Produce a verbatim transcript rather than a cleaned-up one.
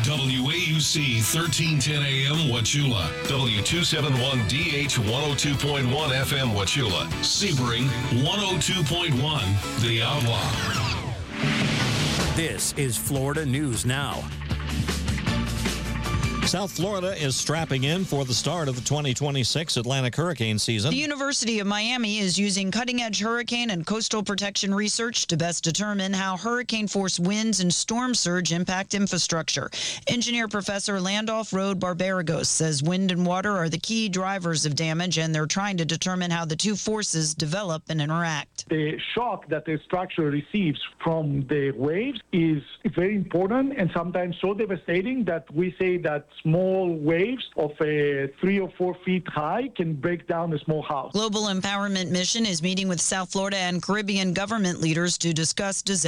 W A U C thirteen ten A M Wauchula, W two seventy-one D H one oh two point one F M Wauchula, Sebring one oh two point one The Outlaw. This is Florida News Now. South Florida is strapping in for the start of the twenty twenty-six Atlantic hurricane season. The University of Miami is using cutting-edge hurricane and coastal protection research to best determine how hurricane-force winds and storm surge impact infrastructure. Engineer Professor Landolph Rode Barbaragos says wind and water are the key drivers of damage, and they're trying to determine how the two forces develop and interact. The shock that the structure receives from the waves is very important and sometimes so devastating that we say that small waves of uh, three or four feet high can break down a small house. Global Empowerment Mission is meeting with South Florida and Caribbean government leaders to discuss disaster